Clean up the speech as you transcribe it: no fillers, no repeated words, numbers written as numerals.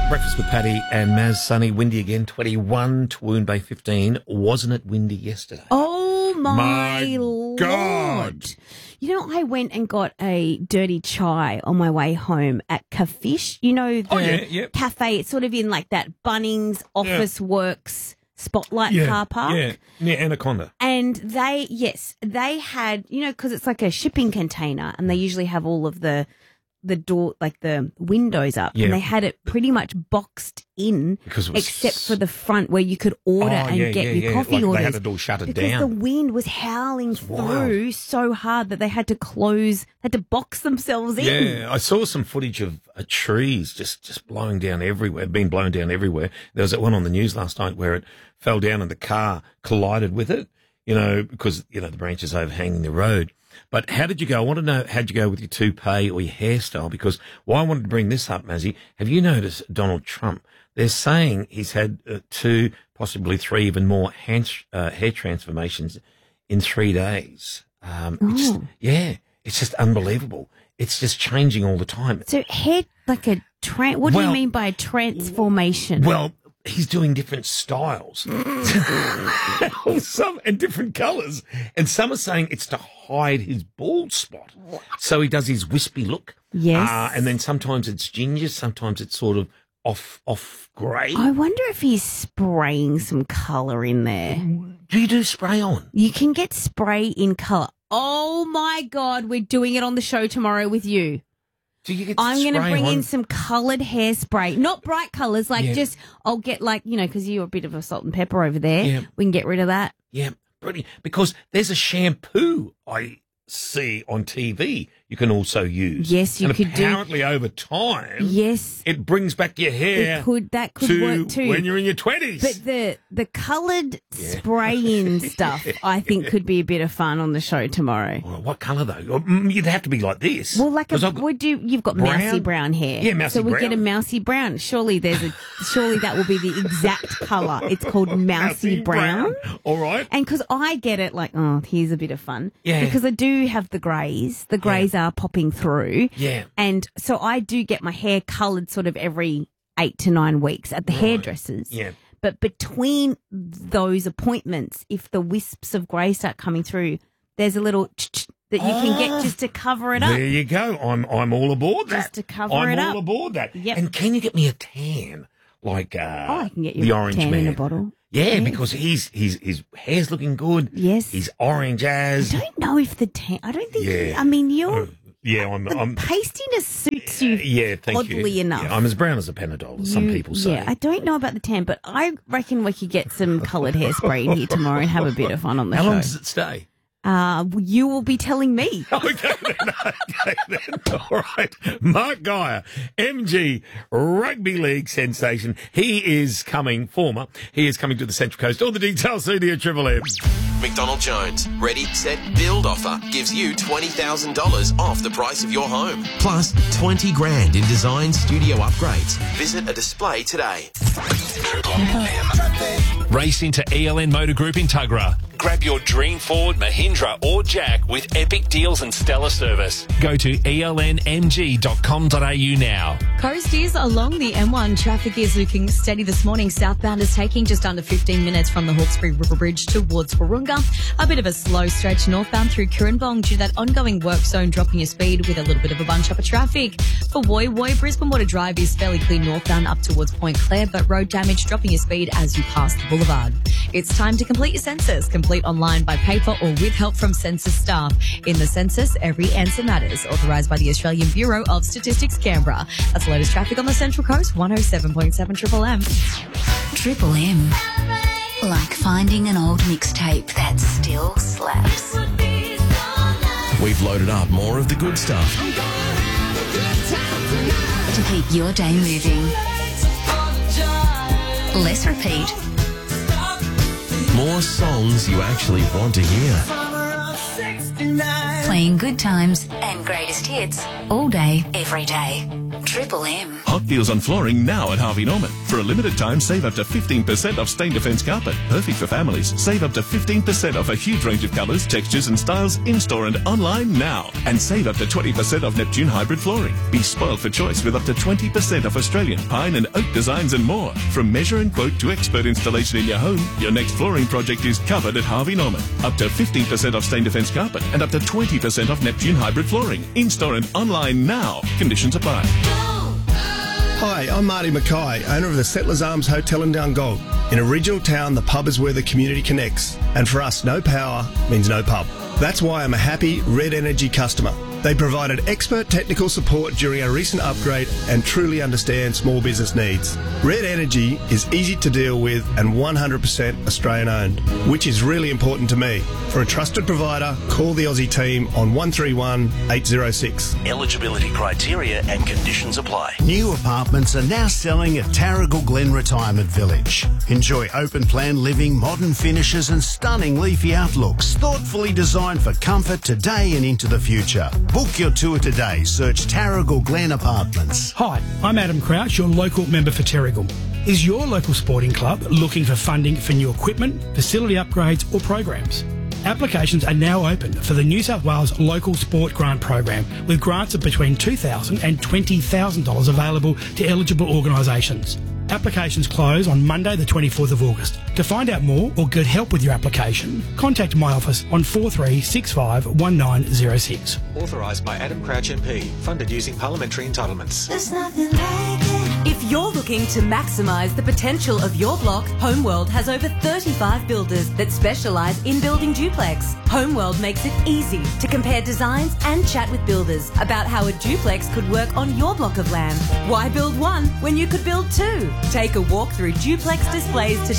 Breakfast with Paddy and Maz. Sunny, windy again, 21, Toowoon Bay 15. Wasn't it windy yesterday? Oh, my God. Lord. You know, I went and got a dirty chai on my way home at Cafish. You know, the cafe. It's sort of in like that Bunnings Office Works Spotlight car park. Yeah, near Anaconda. And they had, you know, because it's like a shipping container and they usually have all of the door, like the windows up, and they had it pretty much boxed in, except for the front where you could order and get your coffee orders. They had it all shuttered down. Because the wind was howling through so hard that they had to box themselves in. Yeah, I saw some footage of trees just blowing down everywhere, being blown down everywhere. There was that one on the news last night where it fell down and the car collided with it, you know, because, you know, the branches overhanging the road. But how did you go? I want to know, how'd you go with your toupee or your hairstyle? Because why I wanted to bring this up, Mazzy, have you noticed Donald Trump? They're saying he's had 2, possibly 3, even more hair transformations in 3 days. It's just unbelievable. It's just changing all the time. So hair, like what do you mean by transformation? Well, he's doing different styles and different colours. And some are saying it's to hide his bald spot. So he does his wispy look. Yes. And then sometimes it's ginger, sometimes it's sort of off grey. I wonder if he's spraying some colour in there. Do you do spray on? You can get spray in colour. Oh, my God, we're doing it on the show tomorrow with you. Do you get I'm going to bring in some coloured hairspray. Not bright colours, I'll get because you're a bit of a salt and pepper over there. Yeah. We can get rid of that. Yeah, brilliant. Because there's a shampoo I see on TV you can also use. Yes, you could do. Apparently over time, yes, it brings back your hair. That could work too when you're in your 20s. But the coloured spray-in stuff, I think, could be a bit of fun on the show tomorrow. Well, what colour though? You'd have to be like this. Well, you've got mousy brown hair. Yeah, mousy brown. So we get a mousy brown. Surely that will be the exact colour. It's called mousy brown. All right. And because I get it here's a bit of fun. Yeah. Because I do have the greys. The greys are popping through. Yeah. And so I do get my hair coloured sort of every 8 to 9 weeks at the hairdressers. Yeah. But between those appointments, if the wisps of grey start coming through, there's a little that you can get just to cover it up. There you go. I'm all aboard that. Just to cover it up. I'm all aboard that. Yep. And can you get me a tan? Like I can get you the a orange tan man in a bottle. Yeah, because his hair's looking good. Yes. He's orange as. I don't know if the tan. I don't think. Yeah. I mean, you're. I'm pastiness suits you. Yeah, thank oddly you. enough. Yeah, I'm as brown as a Panadol, as some people say. Yeah, I don't know about the tan, but I reckon we could get some coloured hairspray in here tomorrow and have a bit of fun on the show. How long does it stay? You will be telling me. Okay, then. All right. Mark Geyer, MG Rugby League sensation. He is coming to the Central Coast. All the details through the Triple M. McDonald Jones, ready, set, build offer gives you $20,000 off the price of your home. Plus 20 grand in design studio upgrades. Visit a display today. Triple M. Race into ELN Motor Group in Tuggerah. Grab your dream Ford, Mahindra or Jack with epic deals and stellar service. Go to elnmg.com.au now. Coasties along the M1, traffic is looking steady this morning. Southbound is taking just under 15 minutes from the Hawkesbury River Bridge towards Wahroonga. A bit of a slow stretch northbound through Cooranbong due to that ongoing work zone dropping your speed with a little bit of a bunch up of traffic. For Woy, Brisbane Water Drive is fairly clear northbound up towards Point Clare, but road damage dropping your speed as you pass the boulevard. It's time to complete your census. Complete online by paper or with help from census staff. In the census, every answer matters. Authorised by the Australian Bureau of Statistics, Canberra. That's the latest traffic on the Central Coast, 107.7 Triple M. Triple M. Like finding an old mixtape that still slaps. We've loaded up more of the good stuff. To keep your day moving. Less repeat. More songs you actually want to hear. Playing good times and greatest hits all day, every day. Triple M. Hot deals on flooring now at Harvey Norman. For a limited time, save up to 15% off Stain Defence carpet. Perfect for families. Save up to 15% off a huge range of colours, textures and styles in-store and online now. And save up to 20% off Neptune hybrid flooring. Be spoiled for choice with up to 20% off Australian pine and oak designs and more. From measure and quote to expert installation in your home, your next flooring project is covered at Harvey Norman. Up to 15% off Stain Defence carpet and up to 20% off Neptune hybrid flooring. In-store and online now. Conditions apply. Hi, I'm Marty Mackay, owner of the Settlers Arms Hotel in Dungog. In a regional town, the pub is where the community connects. And for us, no power means no pub. That's why I'm a happy Red Energy customer. They provided expert technical support during our recent upgrade and truly understand small business needs. Red Energy is easy to deal with and 100% Australian owned, which is really important to me. For a trusted provider, call the Aussie team on 131 806. Eligibility criteria and conditions apply. New apartments are now selling at Tarragal Glen Retirement Village. Enjoy open plan living, modern finishes and stunning leafy outlooks, thoughtfully designed for comfort today and into the future. Book your tour today. Search Tarragal Glen Apartments. Hi, I'm Adam Crouch, your local member for Terrigal. Is your local sporting club looking for funding for new equipment, facility upgrades or programs? Applications are now open for the New South Wales Local Sport Grant Program, with grants of between $2,000 and $20,000 available to eligible organisations. Applications close on Monday the 24th of August. To find out more or get help with your application, contact my office on 4365 1906. Authorised by Adam Crouch MP. Funded using parliamentary entitlements. There's nothing like it. If you're looking to maximise the potential of your block, Homeworld has over 35 builders that specialise in building duplex. Homeworld makes it easy to compare designs and chat with builders about how a duplex could work on your block of land. Why build one when you could build two? Take a walk through duplex displays to